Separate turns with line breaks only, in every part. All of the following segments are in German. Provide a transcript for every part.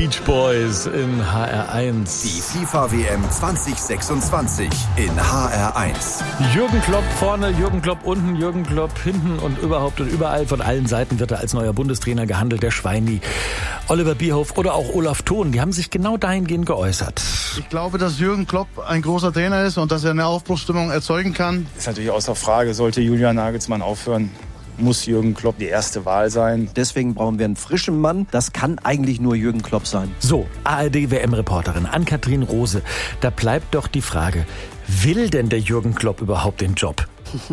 Beach Boys in HR1.
Die FIFA-WM 2026 in HR1.
Jürgen Klopp vorne, Jürgen Klopp unten, Jürgen Klopp hinten und überhaupt und überall. Von allen Seiten wird er als neuer Bundestrainer gehandelt. Der Schweini, Oliver Bierhoff oder auch Olaf Thon, die haben sich genau dahingehend geäußert.
Ich glaube, dass Jürgen Klopp ein großer Trainer ist und dass er eine Aufbruchsstimmung erzeugen kann.
Ist natürlich außer Frage, sollte Julian Nagelsmann aufhören, muss Jürgen Klopp die erste Wahl sein.
Deswegen brauchen wir einen frischen Mann. Das kann eigentlich nur Jürgen Klopp sein.
So, ARD-WM-Reporterin Ann-Kathrin Rose. Da bleibt doch die Frage, will denn der Jürgen Klopp überhaupt den Job?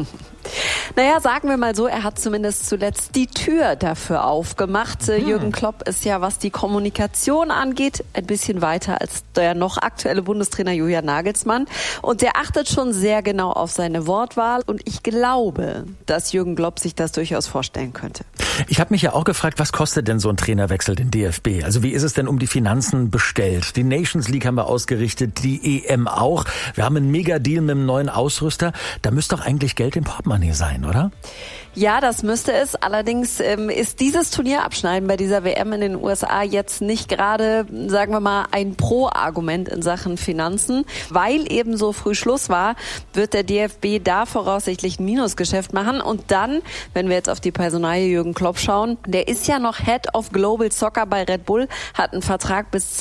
Naja, sagen wir mal so, er hat zumindest zuletzt die Tür dafür aufgemacht. Jürgen Klopp ist ja, was die Kommunikation angeht, ein bisschen weiter als der noch aktuelle Bundestrainer Julian Nagelsmann. Und der achtet schon sehr genau auf seine Wortwahl. Und ich glaube, dass Jürgen Klopp sich das durchaus vorstellen könnte.
Ich habe mich ja auch gefragt, was kostet denn so ein Trainerwechsel den DFB? Also wie ist es denn um die Finanzen bestellt? Die Nations League haben wir ausgerichtet, die EM auch. Wir haben einen Mega-Deal mit einem neuen Ausrüster. Da müsste doch eigentlich Geld im Portemonnaie sein, oder?
Ja, das müsste es. Allerdings ist dieses Turnierabschneiden bei dieser WM in den USA jetzt nicht gerade, sagen wir mal, ein Pro-Argument in Sachen Finanzen. Weil eben so früh Schluss war, wird der DFB da voraussichtlich ein Minusgeschäft machen. Und dann, wenn wir jetzt auf die Personalie Jürgen Klopp schauen, der ist ja noch Head of Global Soccer bei Red Bull, hat einen Vertrag bis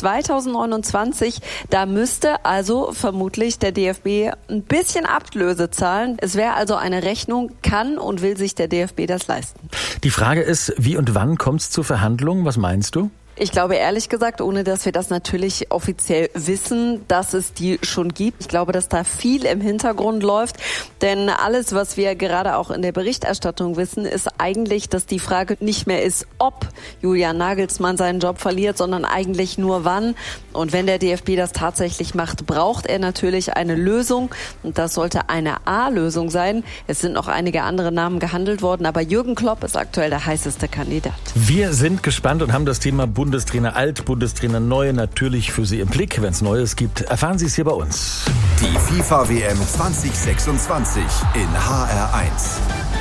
2029. Da müsste also vermutlich der DFB ein bisschen Ablöse zahlen. Es wäre also eine Rechnung, kann und will sich der DFB das leisten.
Die Frage ist, wie und wann kommt es zu Verhandlungen? Was meinst du?
Ich glaube ehrlich gesagt, ohne dass wir das natürlich offiziell wissen, dass es die schon gibt. Ich glaube, dass da viel im Hintergrund läuft. Denn alles, was wir gerade auch in der Berichterstattung wissen, ist eigentlich, dass die Frage nicht mehr ist, ob Julian Nagelsmann seinen Job verliert, sondern eigentlich nur wann. Und wenn der DFB das tatsächlich macht, braucht er natürlich eine Lösung. Und das sollte eine A-Lösung sein. Es sind noch einige andere Namen gehandelt worden, aber Jürgen Klopp ist aktuell der heißeste Kandidat.
Wir sind gespannt und haben das Thema Bundestrainer alt, Bundestrainer neu natürlich für Sie im Blick. Wenn es Neues gibt, erfahren Sie es hier bei uns.
Die FIFA-WM 2026 in HR1.